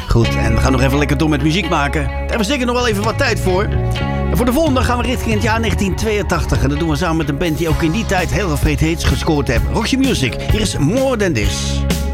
Goed, en we gaan nog even lekker door met muziek maken. Daar hebben we zeker nog wel even wat tijd voor. En voor de volgende gaan we richting het jaar 1982. En dat doen we samen met een band die ook in die tijd heel veel hits gescoord heeft. Roxy Music, hier is More Than This.